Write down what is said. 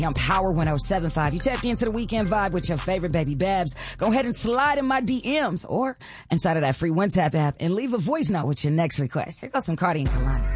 I'm Power 107.5. You tapped into the weekend vibe with your favorite baby Babs. Go ahead and slide in my DMs or inside of that free One Tap app and leave a voice note with your next request. Here goes some Cardi and Kalani.